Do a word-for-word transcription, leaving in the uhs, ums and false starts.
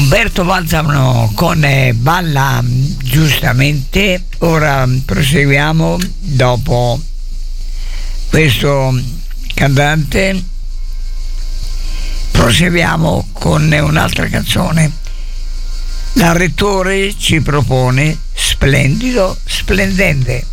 Umberto Balsamo con eh, Balla giustamente. Ora proseguiamo dopo questo cantante, proseguiamo con un'altra canzone. La Rettore ci propone Splendido Splendente.